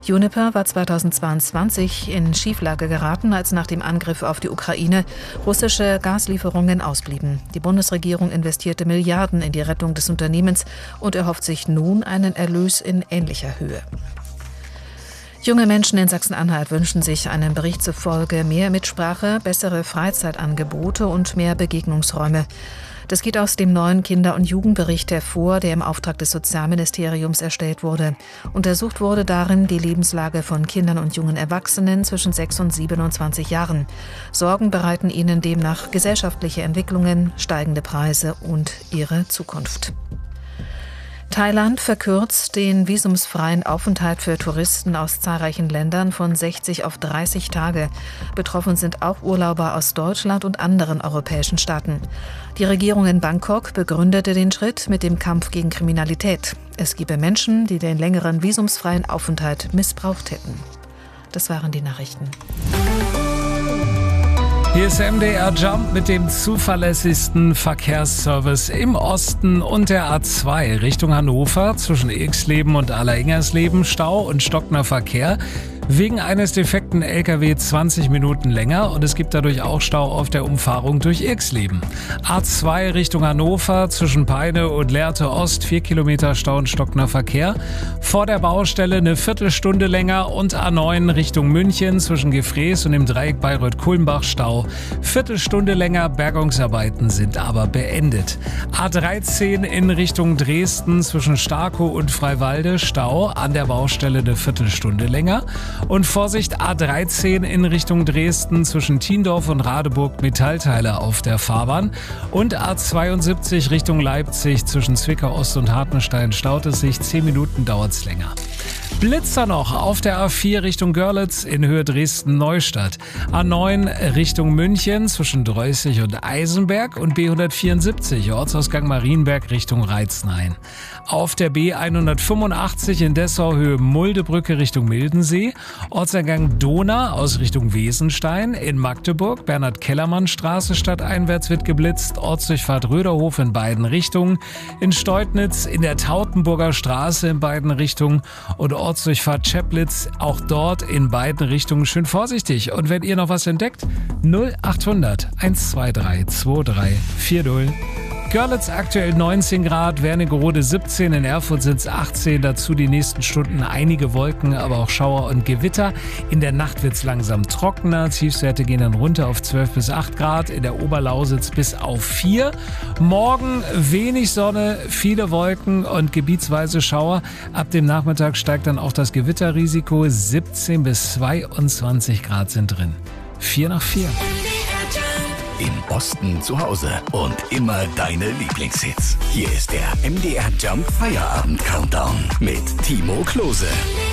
Juniper war 2022 in Schieflage geraten, als nach dem Angriff auf die Ukraine russische Gaslieferungen ausblieben. Die Bundesregierung investierte Milliarden in die Rettung des Unternehmens und erhofft sich nun einen Erlös in ähnlicher Höhe. Junge Menschen in Sachsen-Anhalt wünschen sich einem Bericht zufolge mehr Mitsprache, bessere Freizeitangebote und mehr Begegnungsräume. Das geht aus dem neuen Kinder- und Jugendbericht hervor, der im Auftrag des Sozialministeriums erstellt wurde. Untersucht wurde darin die Lebenslage von Kindern und jungen Erwachsenen zwischen 6 und 27 Jahren. Sorgen bereiten ihnen demnach gesellschaftliche Entwicklungen, steigende Preise und ihre Zukunft. Thailand verkürzt den visumsfreien Aufenthalt für Touristen aus zahlreichen Ländern von 60 auf 30 Tage. Betroffen sind auch Urlauber aus Deutschland und anderen europäischen Staaten. Die Regierung in Bangkok begründete den Schritt mit dem Kampf gegen Kriminalität. Es gebe Menschen, die den längeren visumsfreien Aufenthalt missbraucht hätten. Das waren die Nachrichten. Hier ist MDR Jump mit dem zuverlässigsten Verkehrsservice im Osten und der A2 Richtung Hannover zwischen Irxleben und Alleringers-Leben Stau und stockender Verkehr. Wegen eines defekten LKW 20 Minuten länger und es gibt dadurch auch Stau auf der Umfahrung durch Irxleben. A2 Richtung Hannover zwischen Peine und Lehrte Ost 4 Kilometer Stau und stockender Verkehr. Vor der Baustelle eine Viertelstunde länger und A9 Richtung München zwischen Gefrees und dem Dreieck Bayreuth-Kulmbach Stau. Viertelstunde länger, Bergungsarbeiten sind aber beendet. A13 in Richtung Dresden zwischen Starkow und Freiwalde Stau, an der Baustelle eine Viertelstunde länger. Und Vorsicht, A13 in Richtung Dresden zwischen Tiendorf und Radeburg Metallteile auf der Fahrbahn. Und A72 Richtung Leipzig zwischen Zwickau Ost und Hartenstein staut es sich, 10 Minuten dauert's länger. Blitzer noch auf der A4 Richtung Görlitz in Höhe Dresden-Neustadt. A9 Richtung München zwischen Dreußig und Eisenberg und B174 Ortsausgang Marienberg Richtung Reizenhain. Auf der B185 in Dessau Höhe Muldebrücke Richtung Mildensee. Ortseingang Dohna aus Richtung Wesenstein. In Magdeburg Bernhard-Kellermann-Straße stadteinwärts wird geblitzt. Ortsdurchfahrt Röderhof in beiden Richtungen. In Steutnitz in der Tautenburger Straße in beiden Richtungen. Und Ortsdurchfahrt Cheplitz, auch dort in beiden Richtungen schön vorsichtig. Und wenn ihr noch was entdeckt, 0800 123 2340. Görlitz aktuell 19 Grad, Wernigerode 17, in Erfurt sind es 18. Dazu die nächsten Stunden einige Wolken, aber auch Schauer und Gewitter. In der Nacht wird es langsam trockener, Tiefstwerte gehen dann runter auf 12 bis 8 Grad, in der Oberlausitz bis auf 4. Morgen wenig Sonne, viele Wolken und gebietsweise Schauer. Ab dem Nachmittag steigt dann auch das Gewitterrisiko, 17 bis 22 Grad sind drin. 4 nach 4. Im Osten zu Hause und immer deine Lieblingshits. Hier ist der MDR Jump Feierabend Countdown mit Timo Klose.